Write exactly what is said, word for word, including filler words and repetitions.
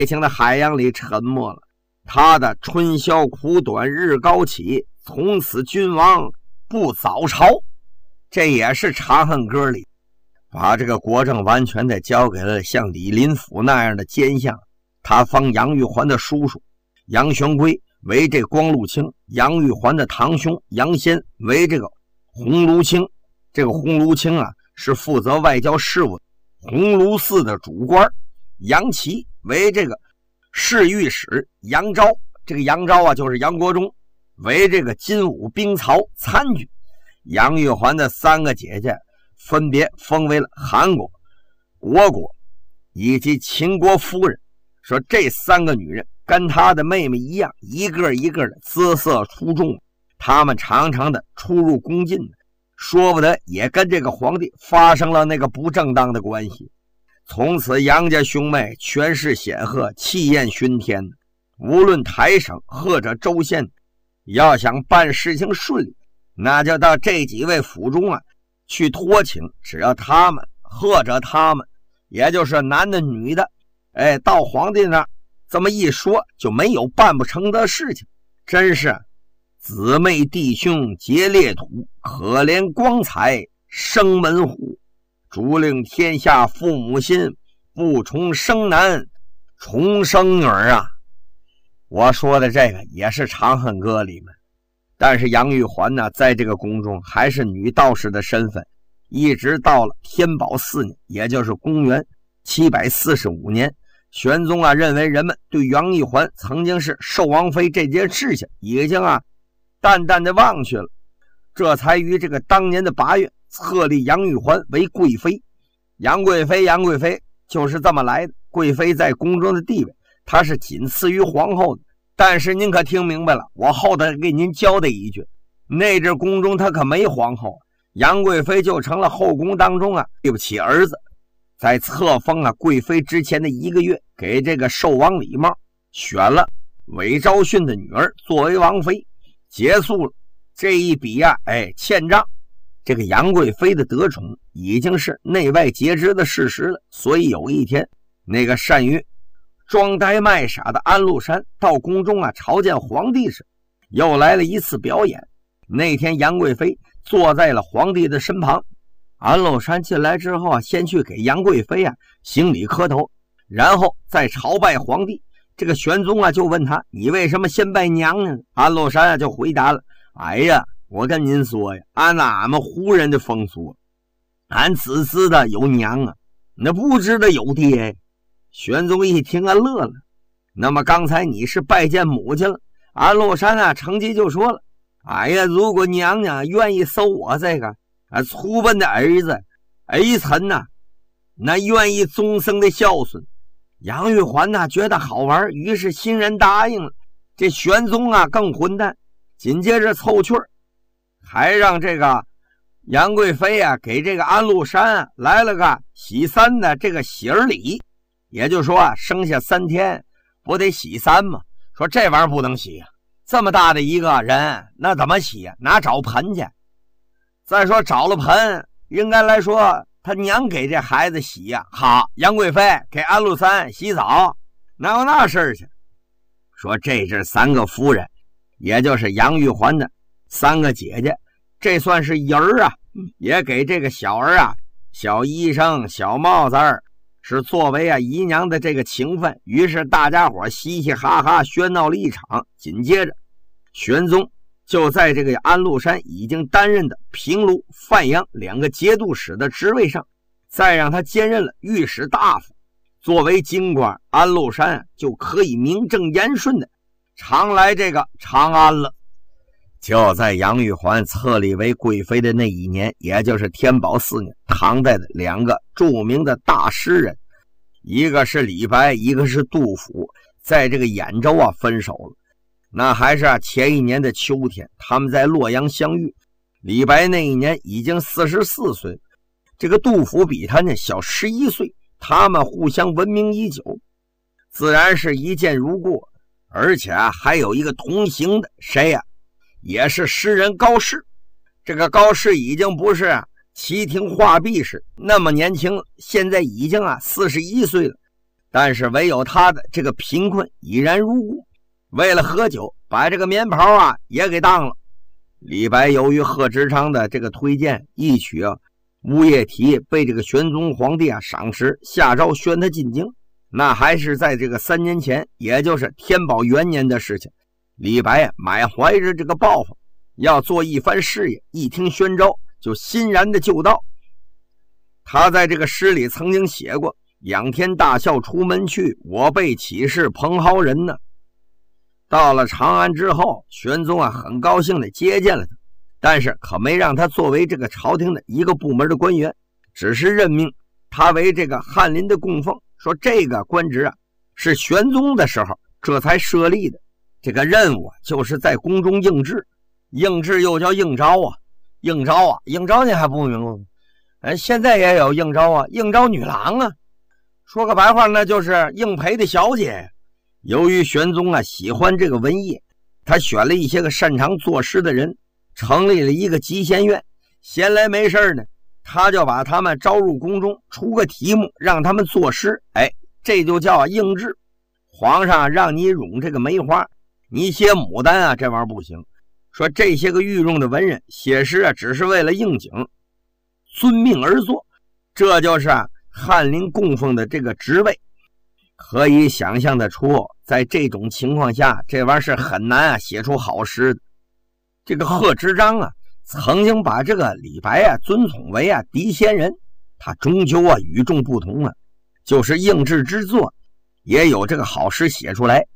情的海洋里沉没了。他的春宵苦短日高起，从此君王不早朝。这也是《长恨歌》里把这个国政完全的交给了像李林甫那样的奸相。他封杨玉环的叔叔杨玄圭为这光禄卿，杨玉环的堂兄杨先为这个鸿胪卿。这个鸿胪卿啊，是负责外交事务鸿胪寺的主官。杨琦为这个侍御史，杨昭，这个杨昭啊就是杨国忠，为这个金武兵曹参军。杨玉环的三个姐姐分别封为了韩国、倭国以及秦国夫人。说这三个女人跟她的妹妹一样，一个一个的姿色出众，她们常常的出入宫禁，说不得也跟这个皇帝发生了那个不正当的关系。从此杨家兄妹权势显赫，气焰熏天，无论台省或者州县，要想办事情顺利，那就到这几位府中啊去托请，只要他们或者他们也就是男的女的，哎，到皇帝那儿这么一说，就没有办不成的事情。真是姊妹弟兄皆列土，可怜光彩生门户。主令天下父母心，不重生男重生女啊。我说的这个也是《长恨歌》里面。但是杨玉环呢，在这个宫中还是女道士的身份，一直到了天宝四年，也就是公元七百四十五年，玄宗啊认为人们对杨玉环曾经是寿王妃这件事情已经啊淡淡的忘去了，这才于这个当年的八月册立杨玉环为贵妃。杨贵妃杨贵妃就是这么来的。贵妃在宫中的地位，她是仅次于皇后的。但是您可听明白了，我后头给您交代一句，那阵宫中她可没皇后，杨贵妃就成了后宫当中啊对不起儿子。在册封啊贵妃之前的一个月，给这个寿王李瑁选了韦昭训的女儿作为王妃，结束了这一笔啊哎欠账。这个杨贵妃的得宠已经是内外皆知的事实了。所以有一天，那个善于装呆卖傻的安禄山到宫中啊朝见皇帝时，又来了一次表演。那天杨贵妃坐在了皇帝的身旁，安禄山进来之后啊，先去给杨贵妃啊行礼磕头，然后再朝拜皇帝。这个玄宗啊就问他，你为什么先拜娘呢？安禄山啊就回答了，哎呀，我跟您说呀，按俺们胡人的风俗，俺只知道有娘啊，那不知道有爹。玄宗一听啊乐了，那么刚才你是拜见母亲了？安禄山啊乘机就说了，哎呀，如果娘娘愿意收我这个啊粗笨的儿子儿臣呐、啊，那愿意终生的孝顺。杨玉环呐、啊、觉得好玩，于是欣然答应了。这玄宗啊更混蛋，紧接着凑趣儿，还让这个杨贵妃啊给这个安禄山啊来了个洗三的这个喜儿礼。也就是说啊，生下三天不得洗三吗？说这玩意儿不能洗啊，这么大的一个人那怎么洗啊？哪找盆去？再说找了盆，应该来说他娘给这孩子洗呀、啊。好，杨贵妃给安禄山洗澡，哪有那事儿去？说这是三个夫人，也就是杨玉环的三个姐姐，这算是姨儿啊，也给这个小儿啊小衣裳小帽子儿是作为啊姨娘的这个情分。于是大家伙嘻嘻哈哈喧闹了一场。紧接着玄宗就在这个安禄山已经担任的平卢、范阳两个节度使的职位上，再让他兼任了御史大夫。作为京官，安禄山、啊、就可以名正言顺的常来这个长安了。就在杨玉环册立为贵妃的那一年，也就是天宝四年，唐代的两个著名的大诗人，一个是李白，一个是杜甫，在这个兖州啊分手了。那还是啊前一年的秋天，他们在洛阳相遇。李白那一年已经四十四岁，这个杜甫比他呢小十一岁，他们互相闻名已久，自然是一见如故。而且啊还有一个同行的，谁呀、啊？也是诗人高适。这个高适已经不是齐亭画壁时那么年轻了，现在已经啊四十一岁了。 但是唯有他的这个贫困依然如故，为了喝酒把这个棉袍啊也给当了。李白由于贺知章的这个推荐，一曲啊乌夜啼被这个玄宗皇帝啊赏识，下诏宣他进京。那还是在这个三年前，也就是天宝元年的事情。李白啊满怀着这个抱负，要做一番事业，一听宣召就欣然的就到。他在这个诗里曾经写过：仰天大笑出门去，我辈岂是蓬蒿人呢。到了长安之后，玄宗啊很高兴的接见了他，但是可没让他作为这个朝廷的一个部门的官员，只是任命他为这个翰林的供奉，说这个官职啊是玄宗的时候这才设立的。这个任务啊就是在宫中应制，应制又叫应招啊，应招啊，应招你还不明白吗？哎，现在也有应招啊，应招女郎啊，说个白话那就是应陪的小姐。由于玄宗啊喜欢这个文艺，他选了一些个擅长作诗的人，成立了一个集贤院。闲来没事呢，他就把他们招入宫中，出个题目让他们作诗。哎，这就叫应制。皇上让你咏这个梅花，你写牡丹啊，这玩意儿不行。说这些个御用的文人写诗啊，只是为了应景，遵命而作，这就是啊翰林供奉的这个职位。可以想象得出，在这种情况下，这玩意儿是很难啊写出好诗的。这个贺知章啊，曾经把这个李白啊尊崇为啊嫡仙人，他终究啊与众不同啊，就是应制之作，也有这个好诗写出来。